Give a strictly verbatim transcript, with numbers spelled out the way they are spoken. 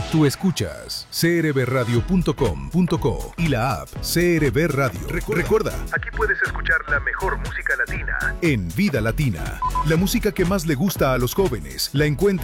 Tú escuchas c r b radio punto com punto co y la app C R B Radio. Recuerda, Recuerda, aquí puedes escuchar la mejor música latina en Vida Latina. La música que más le gusta a los jóvenes la encuentras